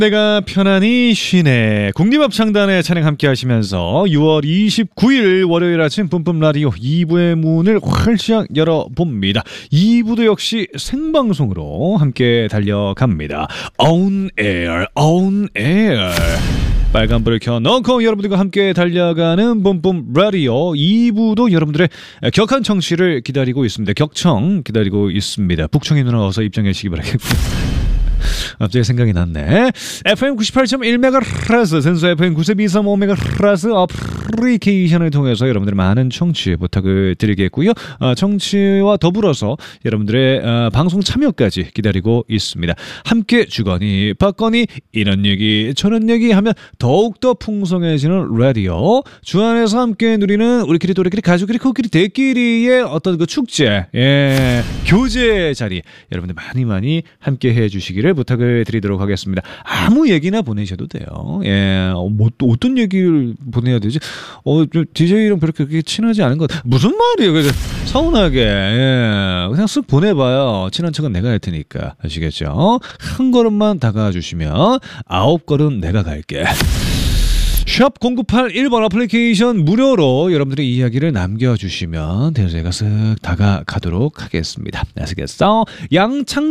때가 편안히 쉬네. 국립합창단의 찬양 함께 하시면서 6월 29일 월요일 아침 뿜뿜 라디오 2부의 문을 활짝 열어봅니다. 2부도 역시 생방송으로 함께 달려갑니다. On air, on air. 빨간불을 켜놓고 여러분들과 함께 달려가는 뿜뿜 라디오 2부도 여러분들의 격한 청취를 기다리고 있습니다. 격청 기다리고 있습니다. 북청이 누나 어서 입장해 주시기 바라겠고요. 갑자기 생각이 났네. FM 98.1MHz 센서 FM 92.3MHz 어플리케이션을 통해서 여러분들의 많은 청취 부탁을 드리겠고요. 청취와 더불어서 여러분들의 방송 참여까지 기다리고 있습니다. 함께 주거니 받거니 이런 얘기 저런 얘기 하면 더욱더 풍성해지는 라디오. 주 안에서 함께 누리는 우리끼리 또래끼리 가족끼리 코끼리 대끼리의 어떤 그 축제, 교제 자리 여러분들 많이 함께 해주시기를 부탁을 드리도록 하겠습니다. 아무 얘기나 보내셔도 돼요. 뭐 또 어떤 얘기를 보내야 되지? DJ랑 그렇게 친하지 않은 것 같아. 무슨 말이에요? 그래서 서운하게 그냥 쓱 보내봐요. 친한 척은 내가 할 테니까 아시겠죠? 한 걸음만 다가와 주시면 9걸음 내가 갈게. 샵 0981번 어플리케이션 무료로 여러분들의 이야기를 남겨주시면 제가 쓱 다가가도록 하겠습니다. 아시겠어? 양창